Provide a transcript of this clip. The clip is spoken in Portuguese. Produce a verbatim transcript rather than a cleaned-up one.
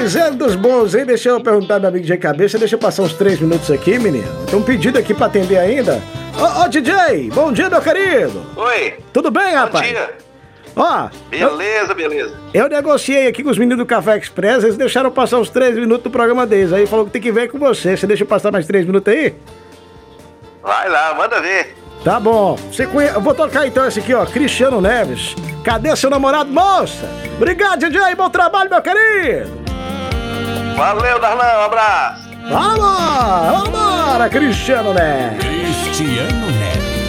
Dizendo dos bons, hein? Deixa eu perguntar, meu amigo de cabeça, deixa eu passar uns três minutos aqui, menino. Tem um pedido aqui pra atender ainda. Ô, ô, D J, bom dia, meu querido. Oi. Tudo bem, rapaz? Bom dia. Ó. Beleza, eu, beleza. Eu negociei aqui com os meninos do Café Express, eles deixaram passar uns três minutos do programa deles. Aí falou que tem que ver com você. Você deixa eu passar mais três minutos aí? Vai lá, manda ver. Tá bom. Você conhe... Eu vou tocar então esse aqui, ó. Cristiano Neves. Cadê seu namorado, moça? Obrigado, D J. Bom trabalho, meu querido. Valeu, Darlan. Um abraço. Vamos! Vambora, Cristiano Neves. Cristiano Neves.